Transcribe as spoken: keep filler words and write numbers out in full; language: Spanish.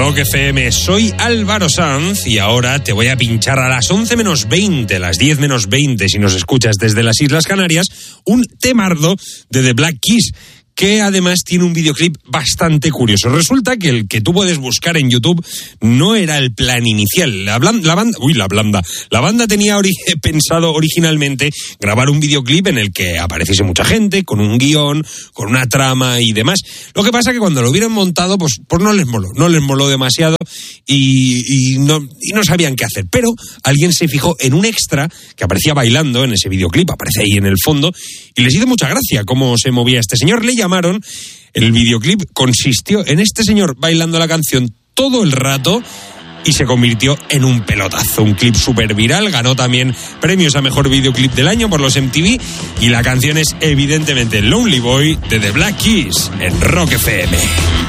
Rock F M. Soy Álvaro Sanz y ahora te voy a pinchar a las once menos veinte, las diez menos veinte, si nos escuchas desde las Islas Canarias, un temardo de The Black Keys, que además tiene un videoclip bastante curioso. Resulta que el que tú puedes buscar en YouTube no era el plan inicial. La, blan, la banda, uy, la blanda. La banda tenía ori- pensado originalmente grabar un videoclip en el que apareciese mucha gente, con un guión, con una trama y demás. Lo que pasa que cuando lo hubieran montado, pues, pues no les moló, no les moló demasiado y, y, no, y no sabían qué hacer. Pero alguien se fijó en un extra que aparecía bailando en ese videoclip, aparece ahí en el fondo, y les hizo mucha gracia cómo se movía este señor. Le llamaron, el videoclip consistió en este señor bailando la canción todo el rato y se convirtió en un pelotazo, un clip súper viral, ganó también premios a mejor videoclip del año por los M T V y la canción es evidentemente Lonely Boy de The Black Keys en Rock F M.